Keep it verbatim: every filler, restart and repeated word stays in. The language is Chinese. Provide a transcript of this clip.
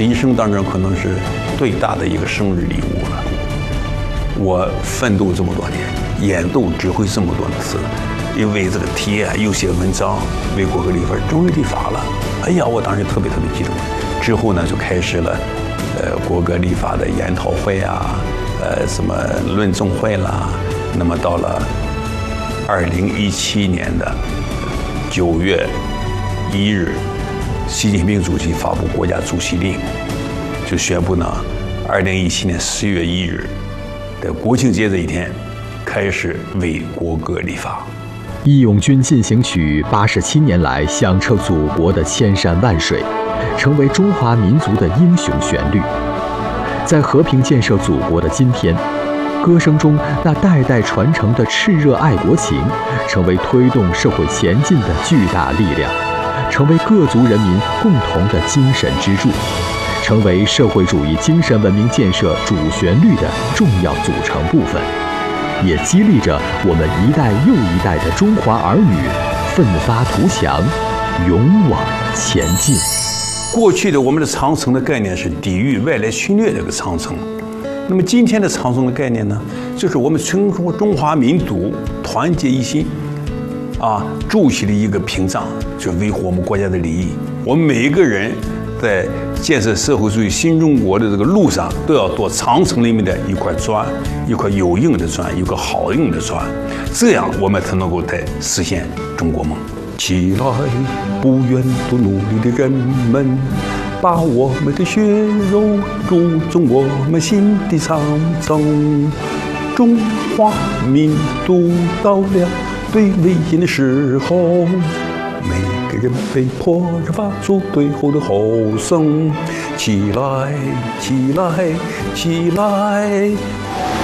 这一生当中可能是最大的一个生日礼物了。我奋斗这么多年，演奏指挥这么多次，因为这个题啊，又写文章，为国歌立法，终于立法了。哎呀，我当时特别特别激动。之后呢，就开始了，呃，国歌立法的研讨会啊，呃，什么论证会啦。那么到了二零一七年的九月一日，习近平主席发布国家主席令，就宣布呢，二零一七年十月一日的国庆节这一天，开始为国歌立法。 《义勇军进行曲》八十七年来响彻祖国的千山万水，成为中华民族的英雄旋律。在和平建设祖国的今天，歌声中那代代传承的炽热爱国情，成为推动社会前进的巨大力量，成为各族人民共同的精神支柱，成为社会主义精神文明建设主旋律的重要组成部分，也激励着我们一代又一代的中华儿女奋发图强，勇往前进。 过去的我们的长城的概念是抵御外来侵略这个长城，那么今天的长城的概念呢，就是我们全中中华民族团结一心，啊，筑起了一个屏障，就维护我们国家的利益。我们每一个人在建设社会主义新中国的这个路上，都要做长城里面的一块砖，一块有用的砖，一个好用的砖，这样我们才能够在实现中国梦。起来，不愿多努力的人们，把我们的血肉注入我们心的长城。中华民族到了最危险的时候，每个人被迫着发出最后的吼声：起来，起来，起来！